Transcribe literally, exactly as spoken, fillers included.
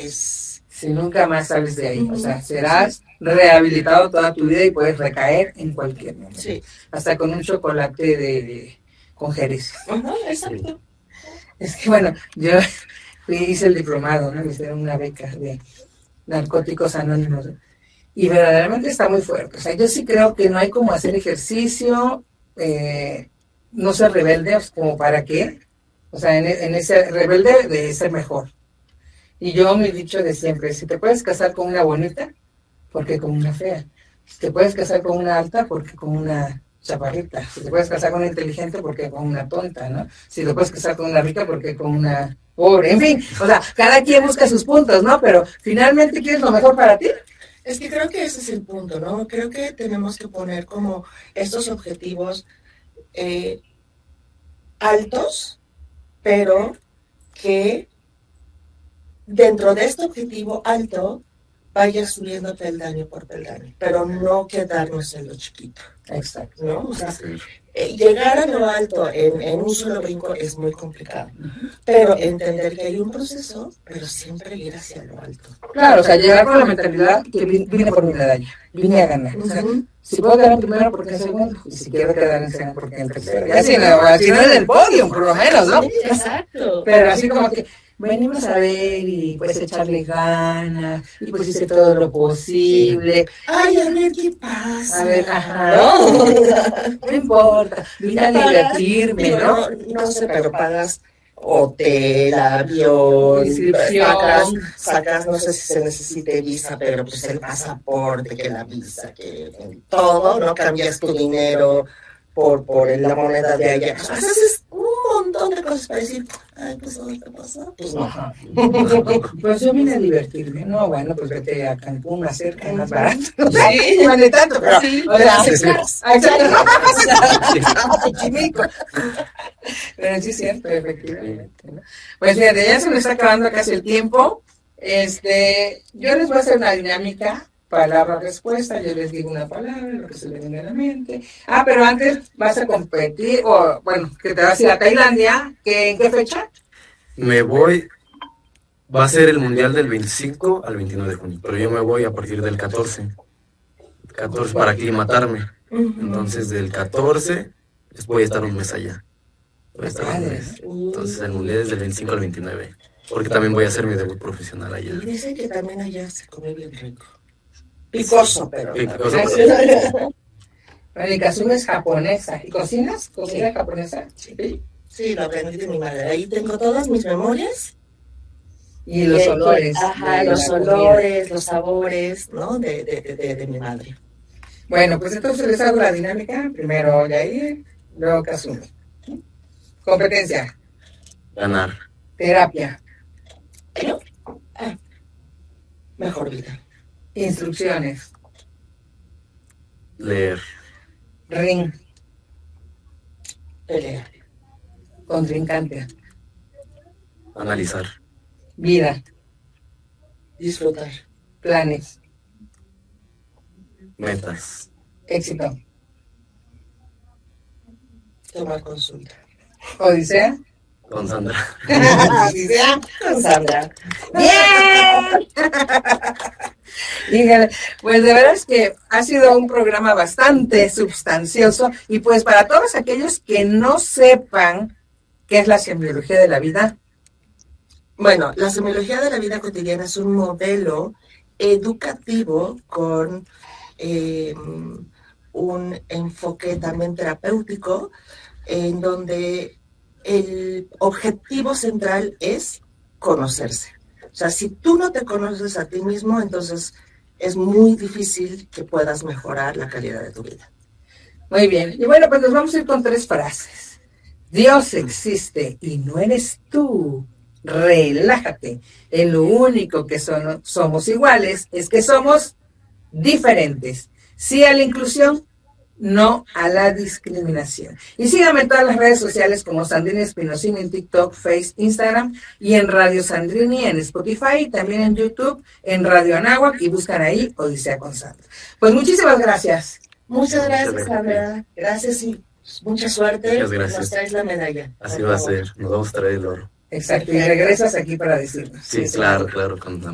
es... Si nunca más sales de ahí, o sea, serás rehabilitado toda tu vida y puedes recaer en cualquier momento. Sí. Hasta con un chocolate de, de con jerez. Ajá, exacto. Es que bueno, yo fui, hice el diplomado, ¿no? Me hicieron una beca de narcóticos anónimos, ¿no? Y verdaderamente está muy fuerte. O sea, yo sí creo que no hay como hacer ejercicio, eh, no ser rebelde, o sea, como para qué. O sea, en, en ese rebelde de ser mejor. Y yo me he dicho de siempre, si te puedes casar con una bonita, ¿por qué con una fea? Si te puedes casar con una alta, ¿por qué con una chaparrita? Si te puedes casar con una inteligente, ¿por qué con una tonta, no? Si te puedes casar con una rica, ¿por qué con una pobre? En fin, o sea, cada quien busca sus puntos, ¿no? Pero finalmente, ¿quieres lo mejor para ti? Es que creo que ese es el punto, ¿no? Creo que tenemos que poner como estos objetivos eh, altos, pero que dentro de este objetivo alto vaya subiendo peldaño por peldaño, pero no quedarnos en lo chiquito. Exacto. ¿No? O sea, eh, llegar a lo alto en, en un solo brinco es muy complicado, pero entender que hay un proceso, pero siempre ir hacia lo alto. Claro, o sea, llegar con la mentalidad que vine por mi medalla, vine a ganar. O sea, uh-huh. Si puedo quedar en primero, porque en segundo, y si quiero quedar en segundo, porque en tercero. Ya si no, si no en el podio, por lo menos, ¿no? Exacto. Pero así como que venimos a ver y pues echarle ganas, y pues hice todo lo posible. Ay, a ver qué pasa. A ver, ajá. No, no importa, vine a divertirme, ¿no? No, no sé, pero pagas hotel, avión, sacas, sacas, no sé si se necesite visa, pero pues el pasaporte, que la visa, que todo, ¿no? Cambias tu dinero por, por la moneda de allá. Pues haces un montón de cosas para decir, ay, pues ¿dónde te pasa? Pues no. Pues yo vine a divertirme. No, bueno, pues vete a Cancún, más cerca, más barato. Sí, no vale tanto, pero sí, o sea, sí, sí. Pero sí es cierto, efectivamente, ¿no? Pues fíjate, ya se nos está acabando casi el tiempo. Este, yo les voy a hacer una dinámica, palabra-respuesta, yo les digo una palabra, lo que se le viene a la mente. Ah, pero antes vas a competir, o bueno, que te vas a ir a Tailandia, ¿qué, ¿en qué fecha? Me voy, va a ser el mundial del veinticinco al veintinueve de junio, pero yo me voy a partir del catorce, catorce para aclimatarme. Entonces del catorce voy a estar un mes allá. Voy a estar un mes. Entonces el mundial es del veinticinco al veintinueve, porque también voy a hacer mi debut profesional allá. Y dicen que también allá se come bien rico. Picoso, pero. Picoso, pero. Bueno, y Kazumi es japonesa. ¿Y cocinas? ¿Cocina sí. japonesa? Sí. Sí, lo aprendí de mi madre. Ahí tengo todas mis memorias. Y los de, olores. Ajá, de los olores, comida. Los sabores, ¿no? De, de, de, de, de mi madre. Bueno, pues entonces les hago la dinámica. Primero Yair, luego Kazumi. Competencia. Ganar. Terapia. ¿Yo? Ah, mejor vida. Instrucciones. Leer. Ring. Pelea. Contrincante. Analizar. Vida. Disfrutar. Planes. Metas. Éxito. Tomar consulta. Odisea. Con Sandra. Odisea con Sandra. ¡Bien! Híjole, pues de verdad es que ha sido un programa bastante sustancioso y pues para todos aquellos que no sepan qué es la semiología de la vida. Bueno, la semiología de la vida cotidiana es un modelo educativo con eh, un enfoque también terapéutico en donde el objetivo central es conocerse. O sea, si tú no te conoces a ti mismo, entonces es muy difícil que puedas mejorar la calidad de tu vida. Muy bien. Y bueno, pues nos vamos a ir con tres frases. Dios existe y no eres tú. Relájate. En lo único que son, somos iguales es que somos diferentes. Sí a la inclusión, no a la discriminación. Y síganme en todas las redes sociales como Sandrina Espinosini en TikTok, Face, Instagram y en Radio Sandrini en Spotify y también en YouTube en Radio Anáhuac y buscan ahí Odisea con Sandra. Pues muchísimas gracias. Muchas gracias, Sandra. Gracias y mucha suerte. Muchas gracias. Nos traes la medalla. Así va a ser. Nos vamos a traer el oro. Exacto. Y regresas aquí para decirnos. Sí, claro, claro. Con